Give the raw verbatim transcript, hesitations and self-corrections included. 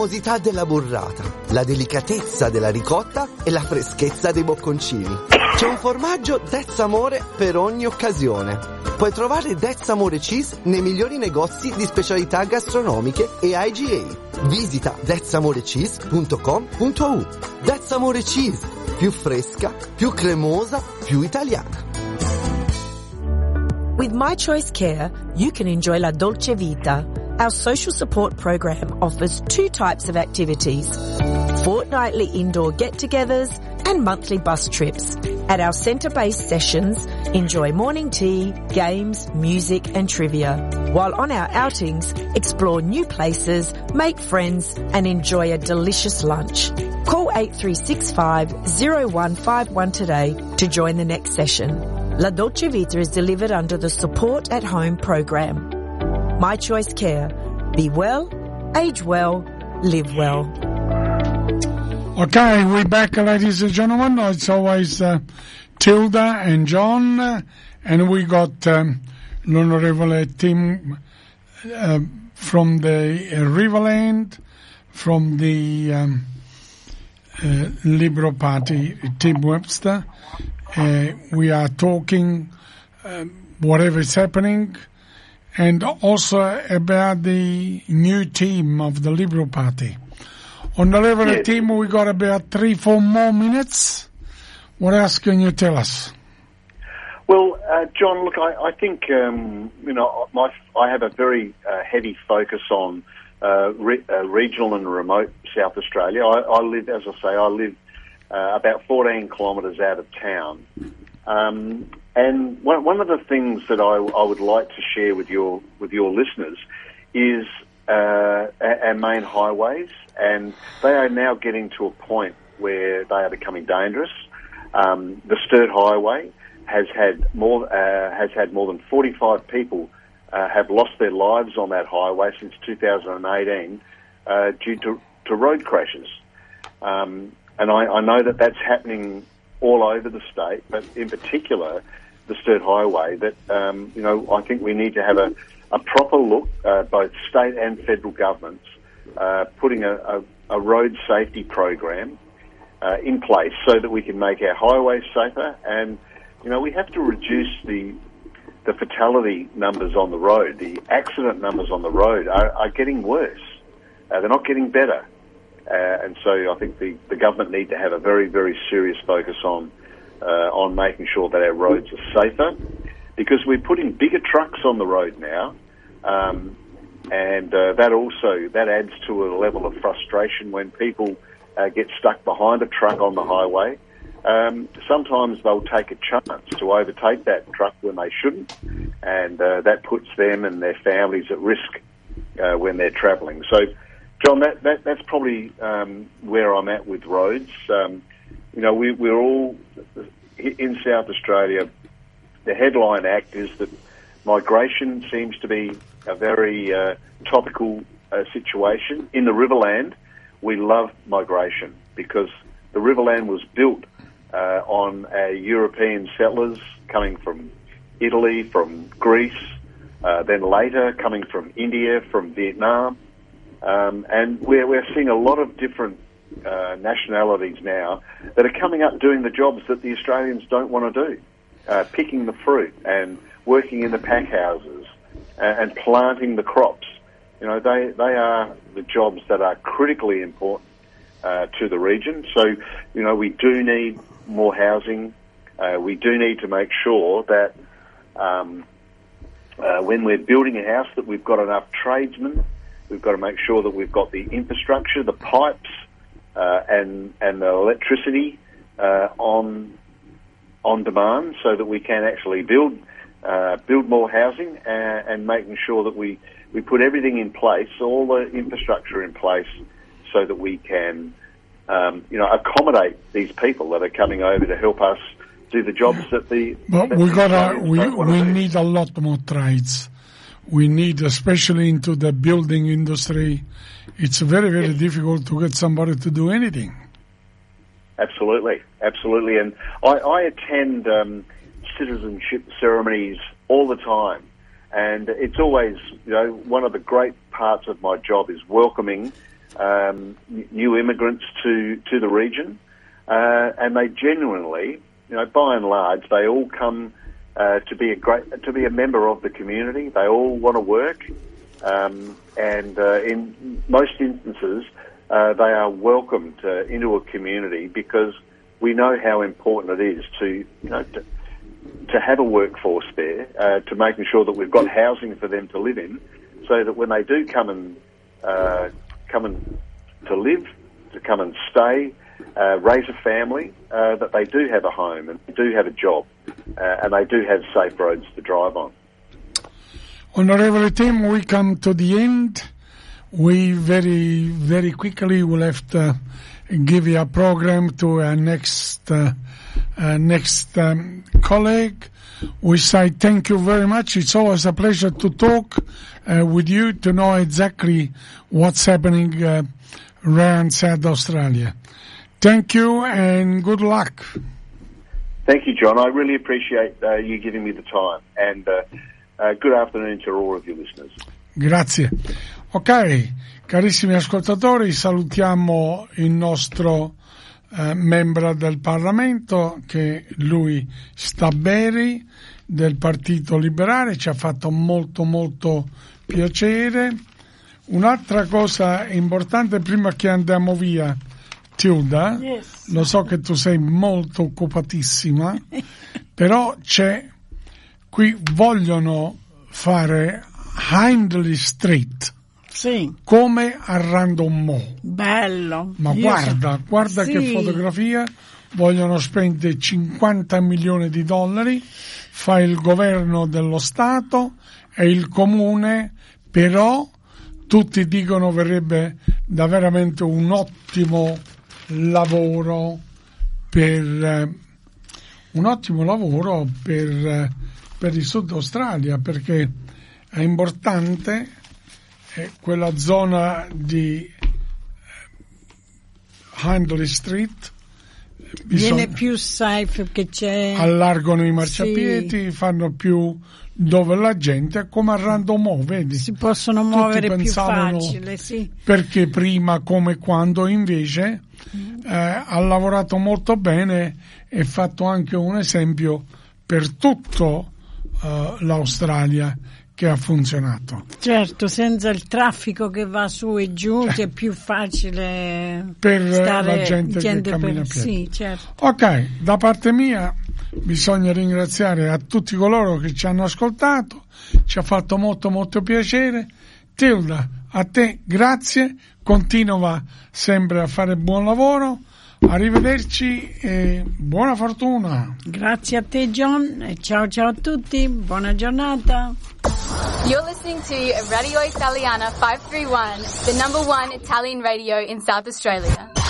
La della burrata, la delicatezza della ricotta e la freschezza dei bocconcini. C'è un formaggio That's Amore per ogni occasione. Puoi trovare That's Amore Cheese nei migliori negozi di specialità gastronomiche e I G A. Visita that's amore cheese punto com punto u. That's Amore Cheese, più fresca, più cremosa, più italiana. With My Choice Care, you can enjoy La Dolce Vita. Our social support program offers two types of activities: fortnightly indoor get-togethers and monthly bus trips. At our centre-based sessions, enjoy morning tea, games, music and trivia. While on our outings, explore new places, make friends and enjoy a delicious lunch. Call eight three six five, zero one five one today to join the next session. La Dolce Vita is delivered under the Support at Home program. My Choice Care. Be well, age well, live well. Okay, we're back, ladies and gentlemen. It's always uh, Tilda and John, uh, and we got um, l'onorevole Tim uh, from the uh, Riverland, from the um, uh, Liberal Party, Tim Webster. Uh, we are talking uh, whatever is happening, and also about the new team of the Liberal Party. On the level yes. of team, we got about three, four more minutes. What else can you tell us? Well, uh, John, look, I, I think, um, you know, my, I have a very uh, heavy focus on uh, re, uh, regional and remote South Australia. I, I live, as I say, I live uh, about fourteen kilometres out of town. Um, and one, one of the things that I, I would like to share with your with your listeners is uh, our main highways, and they are now getting to a point where they are becoming dangerous. Um, the Sturt Highway has had more uh, has had more than forty-five people uh, have lost their lives on that highway since two thousand eighteen uh, due to, to road crashes. Um, and I, I know that that's happening all over the state, but in particular the Sturt Highway, that, um, you know, I think we need to have a, a proper look, uh, both state and federal governments, uh, putting a, a, a road safety program uh, in place so that we can make our highways safer. And, you know, we have to reduce the the fatality numbers on the road. The accident numbers on the road are, are getting worse. Uh, they're not getting better. Uh, and so I think the, the government need to have a very, very serious focus on uh, on making sure that our roads are safer, because we're putting bigger trucks on the road now, um, and uh, that also that adds to a level of frustration when people uh, get stuck behind a truck on the highway. Um, sometimes they'll take a chance to overtake that truck when they shouldn't, and uh, that puts them and their families at risk uh, when they're travelling. So, John, that, that that's probably um, where I'm at with roads. Um, you know, we, we're all in South Australia. The headline act is that migration seems to be a very uh, topical uh, situation. In the Riverland, we love migration because the Riverland was built uh, on uh, European settlers coming from Italy, from Greece, uh, then later coming from India, from Vietnam. Um, and we're, we're seeing a lot of different uh, nationalities now that are coming up doing the jobs that the Australians don't want to do, uh, picking the fruit and working in the pack houses and, and planting the crops. You know, they, they are the jobs that are critically important uh, to the region. So, you know, we do need more housing. Uh, we do need to make sure that um, uh, when we're building a house that we've got enough tradesmen. We've got to make sure that we've got the infrastructure, the pipes, uh, and and the electricity uh, on on demand, so that we can actually build uh, build more housing, and, and making sure that we, we put everything in place, all the infrastructure in place, so that we can um, you know accommodate these people that are coming over to help us do the jobs that the. But that we the got a, we we need a lot more trades. We need, especially into the building industry, it's very, very yes. difficult to get somebody to do anything. Absolutely, absolutely. And I, I attend um, citizenship ceremonies all the time. And it's always, you know, one of the great parts of my job is welcoming um, new immigrants to, to the region, uh, and they genuinely, you know, by and large, they all come uh, to be a great, to be a member of the community. They all want to work, um, and uh, in most instances, uh, they are welcomed uh, into a community because we know how important it is to, you know, to, to have a workforce there, uh, to making sure that we've got housing for them to live in, so that when they do come and uh, come and to live, to come and stay, uh, raise a family, uh, that they do have a home and they do have a job, uh, and they do have safe roads to drive on. Honorable Tim, we come to the end. We very, very quickly will have to give you a program to our next uh, uh, next um, colleague. We say thank you very much. It's always a pleasure to talk uh, with you, to know exactly what's happening uh, around South Australia. Thank you and good luck. Thank you, John. I really appreciate uh, you giving me the time, and uh, uh, good afternoon to all of your listeners. Grazie. Ok, carissimi ascoltatori, salutiamo il nostro eh, membro del Parlamento, che lui Staberi, del Partito Liberale. Ci ha fatto molto molto piacere. Un'altra cosa importante prima che andiamo via, Tilda, yes. Lo so che tu sei molto occupatissima, però c'è, qui vogliono fare Hindley Street. Sì. Come a Random Mall. Bello. Ma Io guarda, so. guarda sì. che fotografia. Vogliono spendere cinquanta milioni di dollari, fa il governo dello Stato e il comune, però tutti dicono verrebbe da veramente un ottimo lavoro per eh, un ottimo lavoro per, eh, per il Sud Australia, perché è importante eh, quella zona di eh, Hindley Street. Bisogna, viene più safe perché c'è, allargano i marciapiedi, sì. Fanno più dove la gente, come a Random Mall, vedi? Si possono Tutti muovere più facile, sì. Perché prima, come quando, invece mm. eh, ha lavorato molto bene e fatto anche un esempio per tutto uh, l'Australia, che ha funzionato. Certo, senza il traffico che va su e giù, c'è più facile per stare, la gente, gente che cammina per, a piedi. Sì, certo. Ok, da parte mia bisogna ringraziare a tutti coloro che ci hanno ascoltato, ci ha fatto molto molto piacere. Tilda, a te grazie, continua sempre a fare buon lavoro. Arrivederci e buona fortuna. Grazie a te, John, e ciao ciao a tutti, buona giornata. You're listening to Radio Italiana five three one, the number one Italian radio in South Australia.